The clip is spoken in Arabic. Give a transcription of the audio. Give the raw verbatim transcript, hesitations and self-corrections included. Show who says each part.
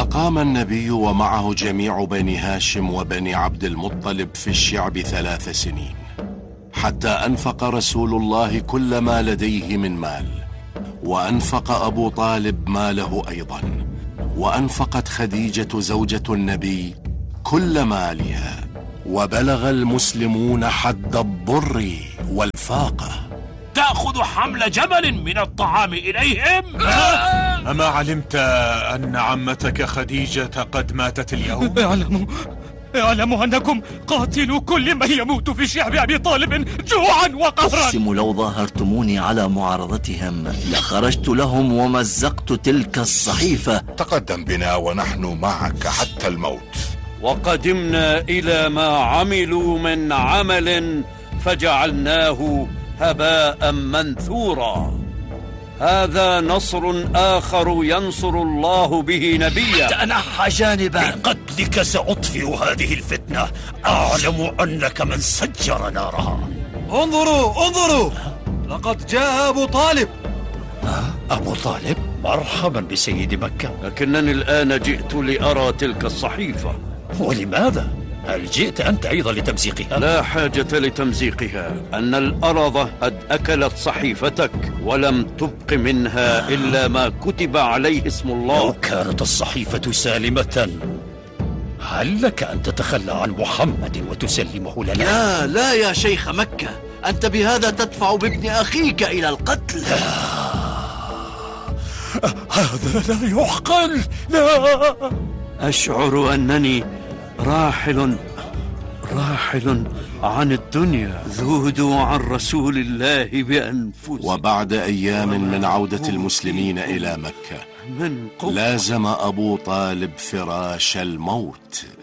Speaker 1: أقام النبي ومعه جميع بني هاشم وبني عبد المطلب في الشعب ثلاث سنين، حتى أنفق رسول الله كل ما لديه من مال، وأنفق أبو طالب ماله أيضا، وأنفقت خديجة زوجة النبي كل مالها، وبلغ المسلمون حد الضر والفاقة.
Speaker 2: تأخذ حمل جمل من الطعام إليهم؟
Speaker 3: أما علمت أن عمتك خديجة قد ماتت اليوم؟
Speaker 4: اعلموا اعلموا أنكم قاتلوا كل من يموت في شعب أبي طالب جوعا وقهرا.
Speaker 5: أقسم لو ظاهرتموني على معارضتهم لخرجت لهم ومزقت تلك الصحيفة.
Speaker 6: تقدم بنا ونحن معك حتى الموت.
Speaker 7: وقدمنا إلى ما عملوا من عمل فجعلناه هباء منثورا. هذا نصر آخر ينصر الله به نبيه.
Speaker 2: تنحى جانبا، بقتلك سأطفئ هذه الفتنة. أعلم أنك من سجر نارها.
Speaker 8: انظروا انظروا، لقد جاء أبو طالب.
Speaker 2: أبو طالب؟ مرحبا بسيد مكة.
Speaker 7: لكنني الآن جئت لأرى تلك الصحيفة.
Speaker 2: ولماذا؟ هل جئت أنت أيضا لتمزيقها؟
Speaker 7: لا حاجة لتمزيقها، أن الأرض قد أكلت صحيفتك ولم تبق منها إلا ما كتب عليه اسم الله.
Speaker 2: لو كانت الصحيفة سالمة هل لك أن تتخلى عن محمد وتسلمه لنا؟
Speaker 5: لا لا يا شيخ مكة، أنت بهذا تدفع بابن أخيك إلى القتل.
Speaker 2: هذا لا يعقل. لا،
Speaker 7: أشعر أنني راحل راحل عن الدنيا، ذودوا عن رسول الله بأنفسهم.
Speaker 1: وبعد أيام من عودة المسلمين إلى مكة، لازم أبو طالب فراش الموت.